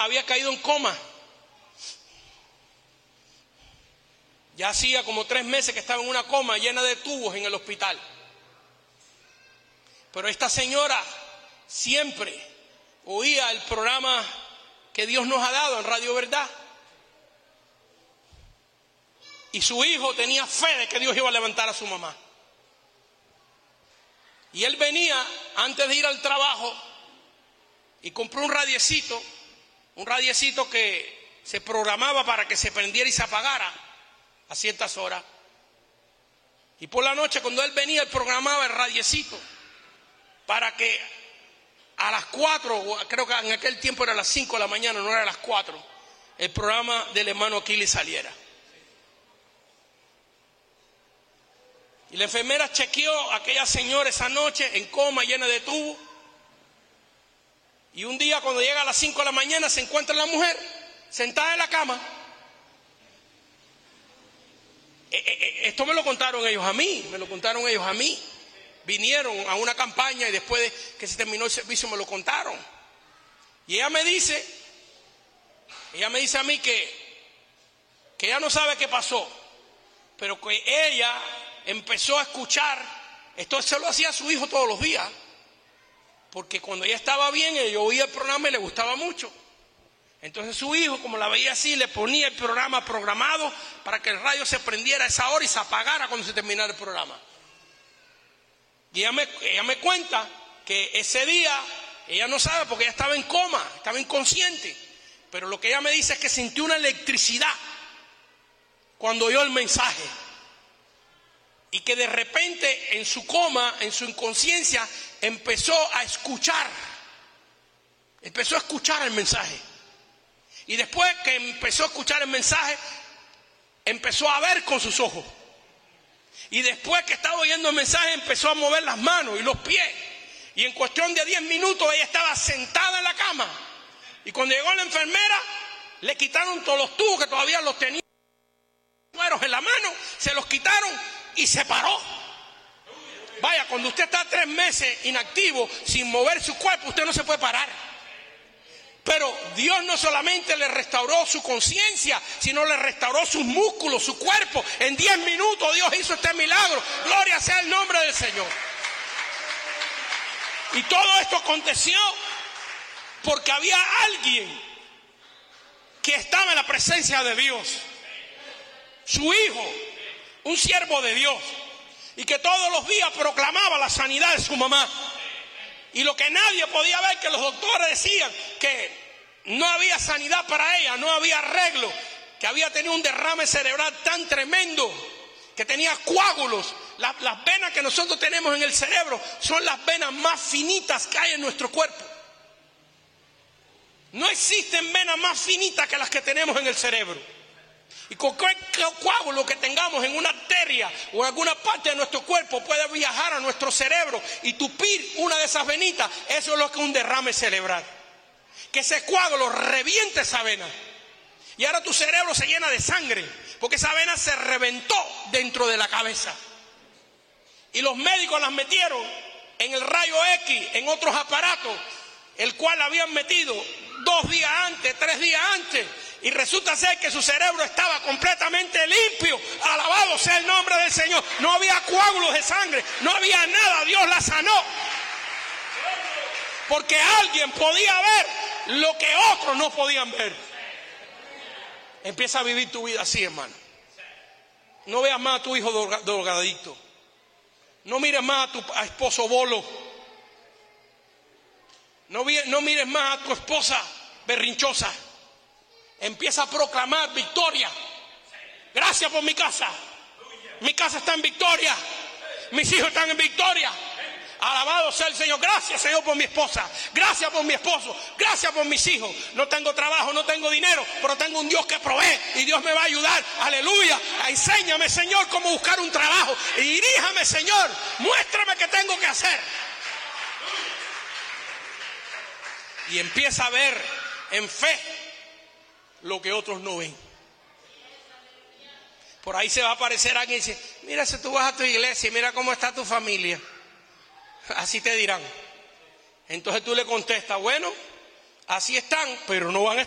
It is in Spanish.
había caído en coma. Ya hacía como 3 meses que estaba en una coma llena de tubos en el hospital. Pero esta señora siempre oía el programa que Dios nos ha dado en Radio Verdad. Y su hijo tenía fe de que Dios iba a levantar a su mamá. Y él venía antes de ir al trabajo y compró un radiecito que se programaba para que se prendiera y se apagara a ciertas horas. Y por la noche cuando él venía, él programaba el radiecito para que a las 4, creo que en aquel tiempo era a las 5 de la mañana, no era a las 4, el programa del hermano Aquiles saliera. Y la enfermera chequeó a aquella señora esa noche en coma, llena de tubos. Y un día cuando llega a las 5 de la mañana se encuentra la mujer sentada en la cama. Esto me lo contaron ellos a mí. Vinieron a una campaña y después de que se terminó el servicio me lo contaron. Y ella me dice a mí que ella no sabe qué pasó, pero que ella empezó a escuchar, esto se lo hacía a su hijo todos los días, porque cuando ella estaba bien, ella oía el programa y le gustaba mucho. Entonces su hijo, como la veía así, le ponía el programa programado para que el radio se prendiera a esa hora y se apagara cuando se terminara el programa. Y ella me cuenta que ese día, ella no sabe porque ella estaba en coma, estaba inconsciente, pero lo que ella me dice es que sintió una electricidad cuando oyó el mensaje. Y que de repente en su coma, en su inconsciencia, empezó a escuchar el mensaje. Y después que empezó a escuchar el mensaje, empezó a ver con sus ojos. Y después que estaba oyendo el mensaje, empezó a mover las manos y los pies. Y en cuestión de 10 minutos ella estaba sentada en la cama. Y cuando llegó la enfermera, le quitaron todos los tubos que todavía los tenía en la mano, se los quitaron y se paró. Vaya, cuando usted está 3 meses inactivo, sin mover su cuerpo, usted no se puede parar. Pero Dios no solamente le restauró su conciencia, sino le restauró sus músculos, su cuerpo. En 10 minutos Dios hizo este milagro. Gloria sea el nombre del Señor. Y todo esto aconteció porque había alguien que estaba en la presencia de Dios. Su hijo, un siervo de Dios, y que todos los días proclamaba la sanidad de su mamá. Y lo que nadie podía ver, que los doctores decían que no había sanidad para ella, no había arreglo, que había tenido un derrame cerebral tan tremendo, que tenía coágulos. Las venas que nosotros tenemos en el cerebro son las venas más finitas que hay en nuestro cuerpo. No existen venas más finitas que las que tenemos en el cerebro. Y cualquier coágulo que tengamos en una arteria o en alguna parte de nuestro cuerpo puede viajar a nuestro cerebro y tupir una de esas venitas. Eso es lo que es un derrame cerebral. Que ese coágulo reviente esa vena. Y ahora tu cerebro se llena de sangre, porque esa vena se reventó dentro de la cabeza. Y los médicos las metieron en el rayo X, en otros aparatos, el cual la habían metido 2 días antes, 3 días antes. Y resulta ser que su cerebro estaba completamente limpio. Alabado sea el nombre del Señor. No había coágulos de sangre, no había nada. Dios la sanó. Porque alguien podía ver lo que otros no podían ver. Empieza a vivir tu vida así, hermano. No veas más a tu hijo drogadicto. No mires más a tu esposo bolo. No mires más a tu esposa berrinchosa. Empieza a proclamar victoria. Gracias por mi casa. Mi casa está en victoria. Mis hijos están en victoria. Alabado sea el Señor. Gracias, Señor, por mi esposa. Gracias por mi esposo. Gracias por mis hijos. No tengo trabajo, no tengo dinero, pero tengo un Dios que provee y Dios me va a ayudar. Aleluya. Enséñame, Señor, cómo buscar un trabajo. Y diríjame, Señor. Muéstrame qué tengo que hacer. Y empieza a ver en fe lo que otros no ven. Por ahí se va a aparecer alguien y dice: mira, si tú vas a tu iglesia y mira cómo está tu familia. Así te dirán. Entonces tú le contestas: bueno, así están, pero no van a